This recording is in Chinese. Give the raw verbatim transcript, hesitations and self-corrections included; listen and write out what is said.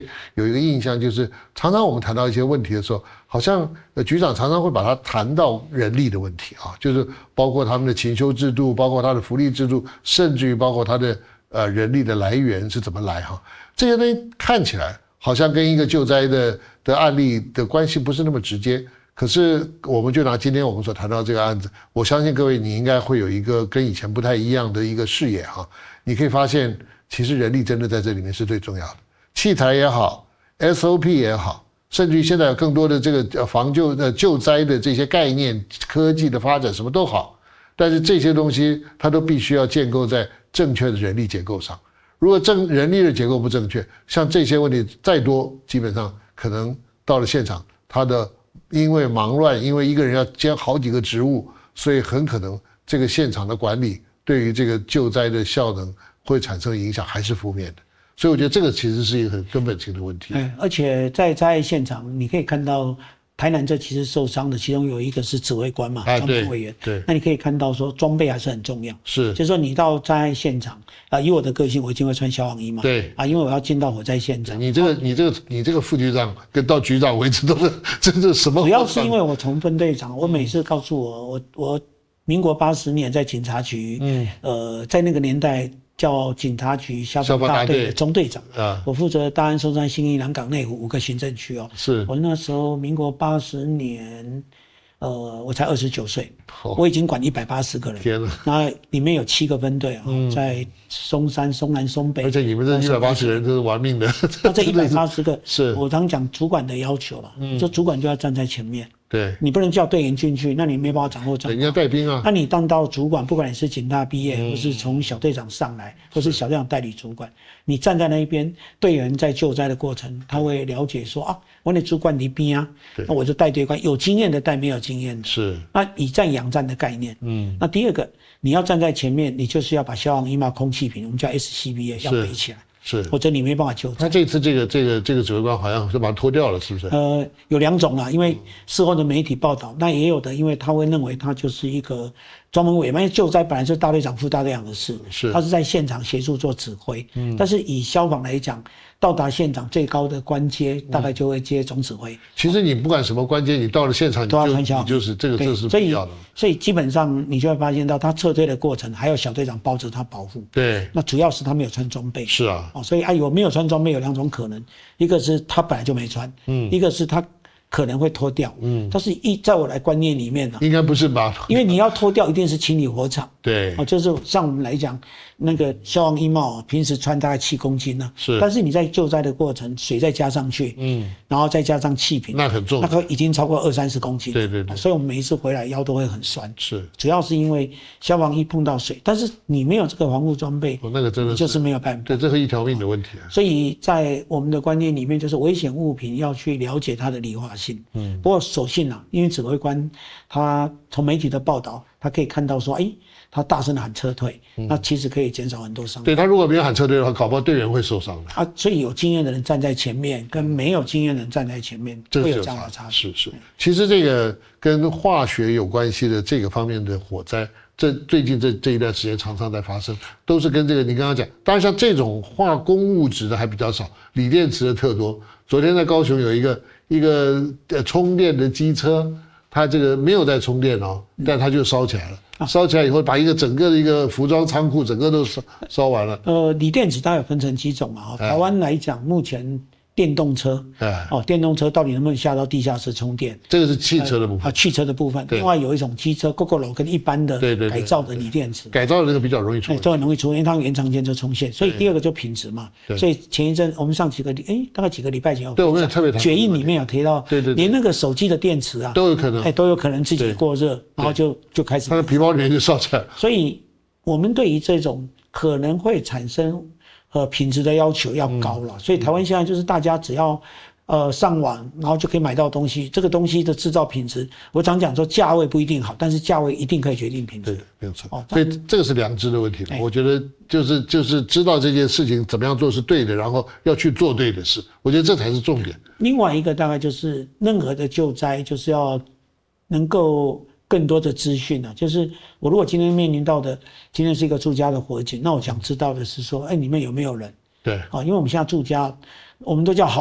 有一个印象，就是常常我们谈到一些问题的时候，好像呃局长常常会把它谈到人力的问题啊，就是包括他们的勤修制度，包括他的福利制度，甚至于包括他的呃人力的来源是怎么来哈，这些东西看起来好像跟一个救灾的的案例的关系不是那么直接。可是我们就拿今天我们所谈到这个案子，我相信各位你应该会有一个跟以前不太一样的一个视野哈。你可以发现，其实人力真的在这里面是最重要的，器材也好 ，S O P 也好，甚至于现在有更多的这个防救呃救灾的这些概念、科技的发展什么都好，但是这些东西它都必须要建构在正确的人力结构上。如果正人力的结构不正确，像这些问题再多，基本上可能到了现场，它的因为忙乱，因为一个人要兼好几个职务，所以很可能这个现场的管理对于这个救灾的效能会产生影响，还是负面的。所以我觉得这个其实是一个很根本性的问题。 而且在灾害现场，你可以看到台南这其实受伤的，其中有一个是指挥官嘛， 专门委员。 对， 那你可以看到说装备还是很重要。 是， 就是说你到灾害现场啊、呃，以我的个性，我一定会穿消防衣嘛。 对啊， 因为我要进到火灾现场。 你这个、你这个、你这个副局长跟到局长为止都是真的什么？ 主要是因为我从分队长，我每次告诉我，我我民国八十年在警察局，嗯，呃，在那个年代。叫警察局消防大队的中队长啊，我负责大安、松山、信义、南港、内湖五个行政区哦。 是我那时候民国八十年，呃，我才二十九岁，我已经管一百八十个人。 天哪！ 那里面有七个分队啊、嗯，在松山、松南、松北。 而且你们这一百八十人都是玩命的。 那这一百八十个， 是我常讲主管的要求了，嗯，这主管就要站在前面。 对， 你不能叫队员进去，那你没办法掌握状况。 人家带兵啊， 那你当到主管，不管你是警大毕业，嗯、或是从小队长上来，或是小队长代理主管，你站在那一边，队员在救灾的过程，他会了解说啊，我的主管离边啊，那我就带队官，有经验的带没有经验的， 是， 那以战养战的概念。嗯，那第二个，你要站在前面，你就是要把消防衣帽、空气瓶，我们叫 S C B A 要背起来。 是， 否则你没办法救灾。 他这次这个这个这个指挥官好像是把它脱掉了，是不是？ 呃，有两种啦，因为事后的媒体报道，那也有的，因为他会认为他就是一个专门委员，因为救灾本来就是大队长、副大队长的事， 是， 他是在现场协助做指挥。嗯，但是以消防来讲，到达现场最高的官阶大概就会接总指挥。嗯、 其实你不管什么官阶，你到了现场你就都要穿消防衣， 你就是这个这是必要的。 所以基本上你就会发现到他撤退的过程，还有小队长包着他保护。 对， 那主要是他没有穿装备。 是啊， 哦，所以啊有没有穿装备有两种可能，一个是他本来就没穿，嗯，一个是他可能会脱掉，嗯，但是一在我来观念里面呢、啊， 应该不是吧？ 因为你要脱掉，一定是清理火场。 对， 哦，就是像我们来讲，那个消防衣帽平时穿大概七公斤呢、啊， 是， 但是你在救灾的过程，水再加上去，嗯，然后再加上气瓶， 那很重， 那个已经超过二三十公斤。 对对对， 所以我们每一次回来腰都会很酸。 是， 主要是因为消防衣碰到水，但是你没有这个防护装备， 哦，那个真的是就是没有办法。 对，这是一条命的问题啊。 所以在我们的观念里面，就是危险物品要去了解它的理化性。嗯，不过所幸啊，因为指挥官他从媒体的报道，他可以看到说，哎、欸，他大声的喊撤退，嗯、那其实可以减少很多伤亡。 对，他如果没有喊撤退的话，搞不好队员会受伤的。 啊，所以有经验的人站在前面，跟没有经验的人站在前面， 这会有这样的差别。 是是，其实这个跟化学有关系的这个方面的火灾，这最近这这一段时间常常在发生，都是跟这个你刚刚讲，当然像这种化工物质的还比较少，锂电池的特多。昨天在高雄有一个一个呃充电的机车，它这个没有在充电哦，但它就烧起来了。烧起来以后，把一个整个的一个服装仓库整个都烧烧完了。 呃，锂电池大概有分成几种嘛？台湾来讲，目前电动车，哎，哦，电动车到底能不能下到地下室充电？ 这个是汽车的部分。 啊，汽车的部分。另外有一种机车 ，Gogoro 跟一般的改造的锂电池。 改造的那个比较容易出。 都很容易出，因为它延长间就充线。所以第二个就品质嘛。所以前一阵我们上几个哎，大概几个礼拜前有。 对，我们也特别谈。 决议里面有提到， 对对， 连那个手机的电池啊， 都有可能， 哎，都有可能自己过热，然后就就开始。 它的皮包里面就烧起来。 所以我们对于这种可能会产生。呃，品质的要求要高了，嗯、所以台湾现在就是大家只要呃上网，然后就可以买到东西。这个东西的制造品质，我常讲说价位不一定好，但是价位一定可以决定品质。 对，没有错。哦，所以这个是良知的问题了。我觉得就是就是知道这件事情怎么样做是对的，然后要去做对的事，我觉得这才是重点。 另外一个大概就是任何的救灾就是要能够。更多的资讯啊，就是我如果今天面临到的，今天是一个住家的火警，那我想知道的是说，哎，里面有没有人？ 对， 啊，因为我们现在住家， 我们都叫好。